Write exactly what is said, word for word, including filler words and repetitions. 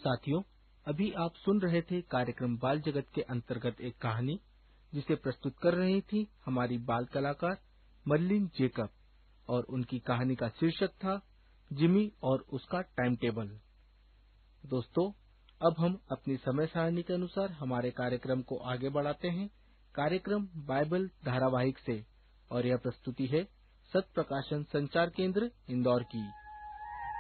साथियों, अभी आप सुन रहे थे कार्यक्रम बाल जगत के अंतर्गत एक कहानी, जिसे प्रस्तुत कर रही थी हमारी बाल कलाकार मर्लिन जेकब, और उनकी कहानी का शीर्षक था जिमी और उसका टाइम टेबल। दोस्तों, अब हम अपनी समय सारणी के अनुसार हमारे कार्यक्रम को आगे बढ़ाते हैं, कार्यक्रम बाइबल धारावाहिक से, और यह प्रस्तुति है सत्य प्रकाशन संचार केंद्र इंदौर की।